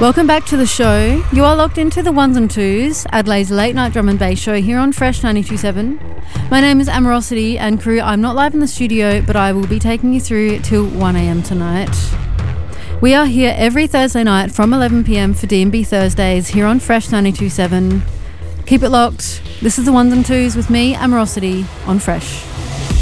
Welcome back to the show. You are locked into the ones and twos, Adelaide's late night drum and bass show here on Fresh 92.7. My name is Amorosity, and crew, I'm not live in the studio, but I will be taking you through till 1am tonight. We are here every Thursday night from 11pm for D&B Thursdays here on Fresh 92.7. Keep it locked. This is the ones and twos with me, Amorosity, on Fresh.